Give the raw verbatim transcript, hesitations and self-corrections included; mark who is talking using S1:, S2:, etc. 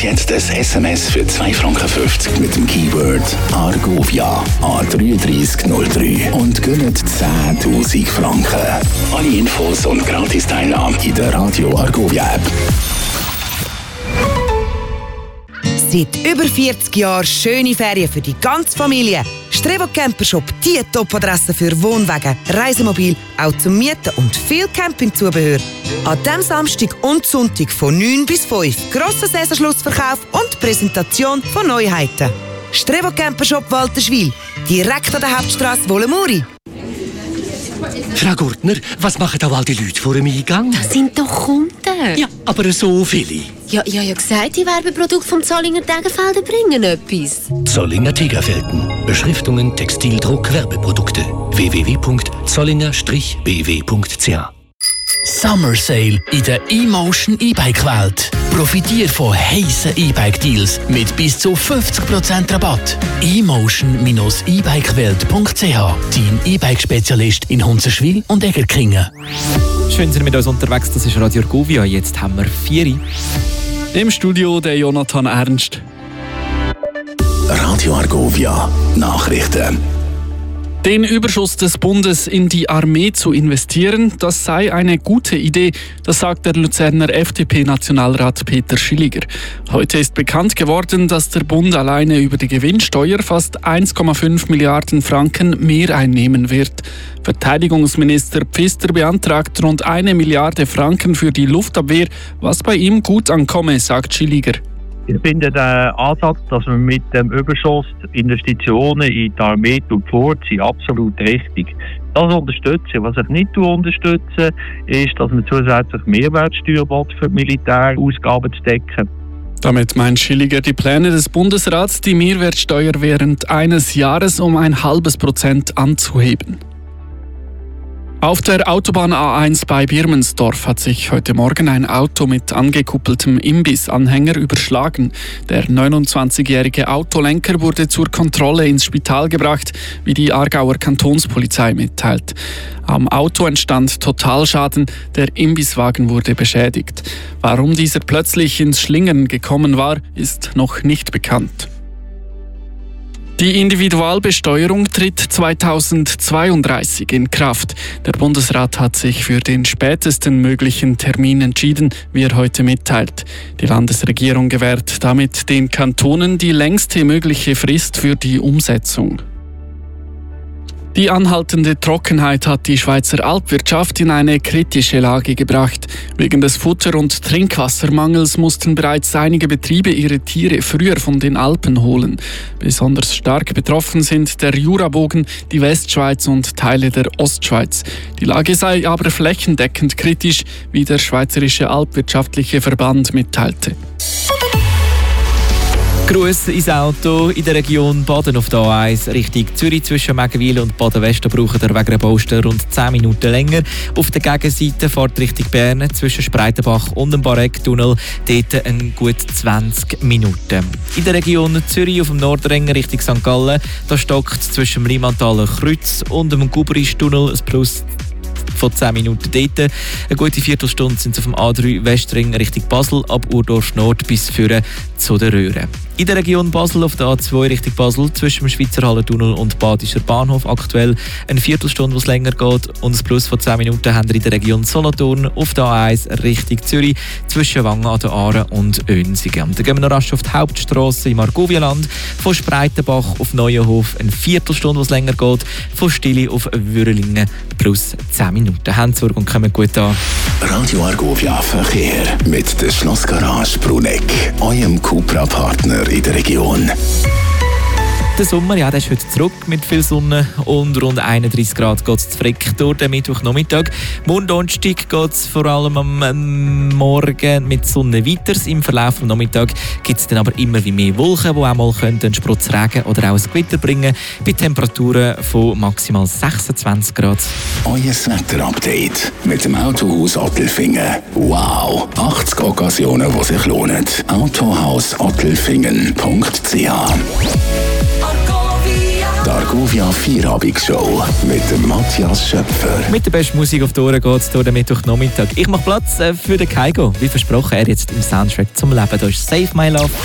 S1: jetzt das S M S für zwei Franken fünfzig mit dem Keyword Argovia an drei drei null drei und gönnt zehntausend Franken. Alle Infos und Gratis-Teilnahme in der Radio Argovia App.
S2: Seit über vierzig Jahren schöne Ferien für die ganze Familie. Strevo Campershop, die Top-Adresse für Wohnwagen, Reisemobil, auch zum Mieten und viel Campingzubehör. An diesem Samstag und Sonntag von neun bis fünf. Grosser Saisonschlussverkauf und Präsentation von Neuheiten. Strevo Campershop Walterswil, direkt an der Hauptstrasse Wollemuri.
S3: Frau Gurtner, was machen da all die Leute vor dem Eingang?
S4: Das sind doch Kunden.
S3: Ja, aber so viele.
S4: Ja, ich habe ja gesagt, die Werbeprodukte vom Zollinger Tegenfelden bringen etwas.
S3: Zollinger Tegerfelden. Beschriftungen, Textildruck, Werbeprodukte. w w w punkt zollinger b w punkt c h
S5: Summer Sale in der eMotion E-Bike-Welt. Profitiere von heissen E-Bike-Deals mit bis zu fünfzig Prozent Rabatt. e motion Bindestrich e bike welt punkt c h. Dein E-Bike-Spezialist in Hunzerschwil und Egerkingen.
S6: Schön, sind wir mit uns unterwegs. Das ist Radio Argovia. Jetzt haben wir vier. Im Studio der Jonathan Ernst.
S1: Radio Argovia Nachrichten.
S7: Den Überschuss des Bundes in die Armee zu investieren, das sei eine gute Idee, das sagt der Luzerner F D P-Nationalrat Peter Schilliger. Heute ist bekannt geworden, dass der Bund alleine über die Gewinnsteuer fast eins Komma fünf Milliarden Franken mehr einnehmen wird. Verteidigungsminister Pfister beantragt rund eine Milliarde Franken für die Luftabwehr, was bei ihm gut ankomme, sagt Schilliger.
S8: Ich finde den Ansatz, dass man mit dem Überschuss Investitionen in die Armee vorziehen, absolut richtig. Das unterstütze. Was ich nicht unterstütze, ist, dass man zusätzlich Mehrwertsteuer für die Militärausgaben zu decken.
S7: Damit meint Schilliger die Pläne des Bundesrats, die Mehrwertsteuer während eines Jahres um ein halbes Prozent anzuheben. Auf der Autobahn A eins bei Birmensdorf hat sich heute Morgen ein Auto mit angekuppeltem Imbissanhänger überschlagen. Der neunundzwanzigjährige Autolenker wurde zur Kontrolle ins Spital gebracht, wie die Aargauer Kantonspolizei mitteilt. Am Auto entstand Totalschaden, der Imbisswagen wurde beschädigt. Warum dieser plötzlich ins Schlingern gekommen war, ist noch nicht bekannt. Die Individualbesteuerung tritt zweitausendzweiunddreißig in Kraft. Der Bundesrat hat sich für den spätesten möglichen Termin entschieden, wie er heute mitteilt. Die Landesregierung gewährt damit den Kantonen die längste mögliche Frist für die Umsetzung. Die anhaltende Trockenheit hat die Schweizer Alpwirtschaft in eine kritische Lage gebracht. Wegen des Futter- und Trinkwassermangels mussten bereits einige Betriebe ihre Tiere früher von den Alpen holen. Besonders stark betroffen sind der Jurabogen, die Westschweiz und Teile der Ostschweiz. Die Lage sei aber flächendeckend kritisch, wie der Schweizerische Alpwirtschaftliche Verband mitteilte.
S6: Gruß ins Auto in der Region Baden auf der A eins Richtung Zürich zwischen Megenwil und Baden-Westen braucht ihr wegen einer Baustelle rund zehn Minuten länger. Auf der Gegenseite fährt Richtung Bern zwischen Spreitenbach und dem Bareck-Tunnel dort ein gut zwanzig Minuten. In der Region Zürich auf dem Nordring Richtung Sankt Gallen da stockt zwischen dem Limantaler Kreuz und dem Gubrisch-Tunnel ein Plus von zehn Minuten dort. Eine gute Viertelstunde sind sie auf dem A drei Westring Richtung Basel, ab Urdorf Nord bis führen zu der Röhre. In der Region Basel auf der A zwei Richtung Basel zwischen dem Schweizer Hallentunnel und Badischer Bahnhof aktuell eine Viertelstunde, wo es länger geht, und ein Plus von zehn Minuten haben wir in der Region Solothurn auf der A eins Richtung Zürich zwischen Wangen an der Aare und Önsigen. Und dann gehen wir noch rasch auf die Hauptstrasse im Argovialand von Spreitenbach auf Neuenhof eine Viertelstunde, wo es länger geht, von Stili auf Würelingen plus zehn Minuten. Handsorg und kommen gut an.
S1: Radio Argovia Verkehr mit der Schlossgarage Bruneck, eurem Cupra-Partner in der Region.
S6: Der Sommer, ja, der ist heute zurück mit viel Sonne und rund einunddreißig Grad geht es zu Frick durch den Mittwochnachmittag. Morgen Donnerstag geht es vor allem am Morgen mit Sonne weiter. Im Verlauf des Nachmittags gibt es dann aber immer wie mehr Wolken, die auch mal einen Sprutz Regen oder auch ein Gewitter bringen bei Temperaturen von maximal sechsundzwanzig Grad.
S1: Euer Wetterupdate mit dem Autohaus Ottelfingen. Wow, achtzig Occasionen, die sich lohnen. autohaus ottelfingen punkt c h. Argovia Feierabend-Show mit dem Matthias Schöpfer.
S6: Mit der besten Musik auf die Ohren geht es durch den Mittwochnachmittag. Ich mache Platz äh, für den Kaigo. Wie versprochen, er jetzt im Soundtrack zum Leben. Da ist Save My Love.